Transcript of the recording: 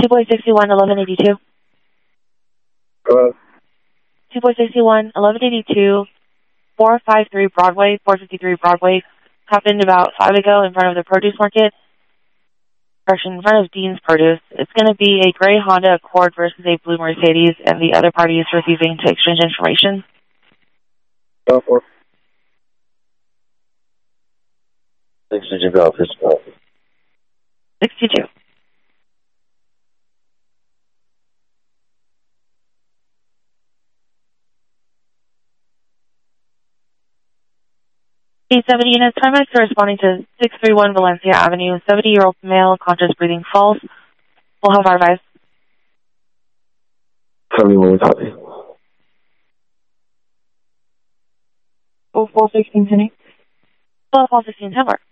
2.61, 1182. 2.61, 1182, 453 Broadway, 453 Broadway. Happened about 5 ago in front of the produce market. In front of Dean's Produce. It's going to be a gray Honda Accord versus a blue Mercedes, and the other party is refusing to exchange information. 62. A70 units, Timex corresponding to 631 Valencia Avenue, 70-year-old male, conscious breathing false. We'll have our advice. 71 copy. 0416 Penny. 12 16 10 work.